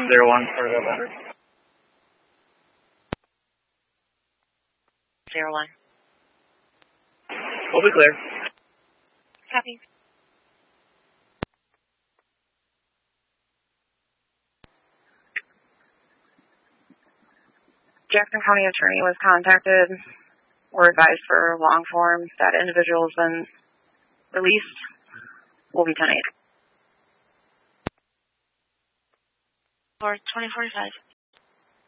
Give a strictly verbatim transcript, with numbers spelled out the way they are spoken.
zero one for the letter. Zero one. We'll be clear. Copy. Jackson County Attorney was contacted or advised for long form. That individual has been released. Will be ten eight. Or twenty forty-five.